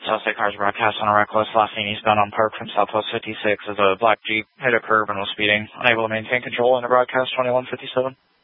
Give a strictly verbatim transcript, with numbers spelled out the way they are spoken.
Southside Cars broadcast on a reckless, last seen eastbound on Park from Southwest fifty-six as a black Jeep hit a curb and was speeding, unable to maintain control in a broadcast twenty-one fifty-seven.